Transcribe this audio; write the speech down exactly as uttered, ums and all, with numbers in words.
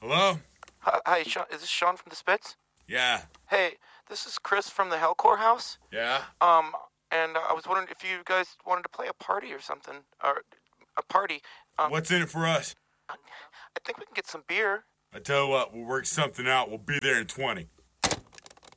Hello? Hi, hi, Sean. Is this Sean from the Spitz? Yeah. Hey, this is Chris from the Hellcore House. Yeah? Um, and I was wondering if you guys wanted to play a party or something. Or a party. Um, What's in it for us? I think we can get some beer. I tell you what, we'll work something out. We'll be there in twenty.